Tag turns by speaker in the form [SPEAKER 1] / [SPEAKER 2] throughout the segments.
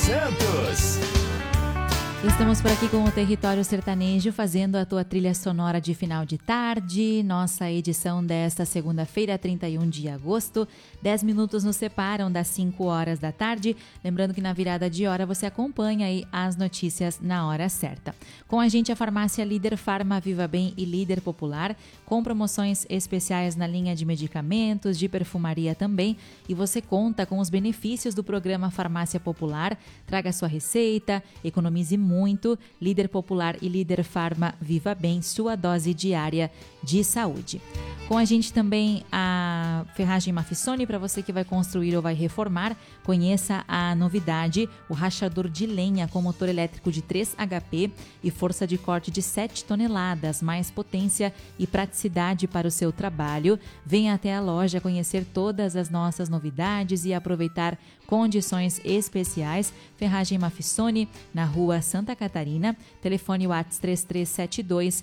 [SPEAKER 1] Santos.
[SPEAKER 2] Estamos por aqui com o Território Sertanejo, fazendo a tua trilha sonora de final de tarde. Nossa edição desta segunda-feira, 31 de agosto. 10 minutos nos separam das 5 horas da tarde. Lembrando que na virada de hora você acompanha aí as notícias na hora certa. Com a gente a farmácia Líder Farma Viva Bem e Líder Popular, com promoções especiais na linha de medicamentos, de perfumaria também. E você conta com os benefícios do programa Farmácia Popular. Traga sua receita, economize muito. Líder Popular e Líder Farma Viva Bem, sua dose diária de saúde. Com a gente também a Ferragem Mafissoni, para você que vai construir ou vai reformar. Conheça a novidade, o rachador de lenha com motor elétrico de 3 HP e força de corte de 7 toneladas, mais potência e praticidade para o seu trabalho. Venha até a loja conhecer todas as nossas novidades e aproveitar condições especiais. Ferragem Mafissoni, na rua Santa Catarina, telefone WhatsApp 3372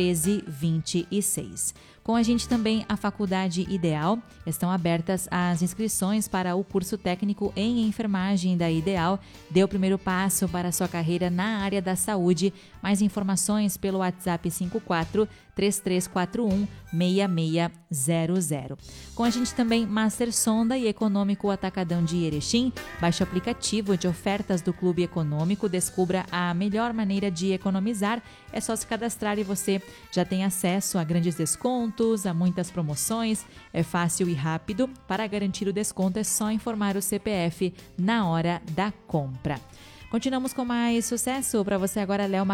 [SPEAKER 2] 1326. Com a gente também a Faculdade Ideal. Estão abertas as inscrições para o curso técnico em enfermagem da Ideal. Dê o primeiro passo para a sua carreira na área da saúde. Mais informações pelo WhatsApp 54 3341 6600. Com a gente também Master Sonda e Econômico Atacadão de Erechim. Baixe o aplicativo de ofertas do Clube Econômico. Descubra a melhor maneira de economizar. É só se cadastrar e você já tem acesso a grandes descontos, a muitas promoções. É fácil e rápido. Para garantir o desconto é só informar o CPF na hora da compra. Continuamos com mais sucesso para você agora, Léo.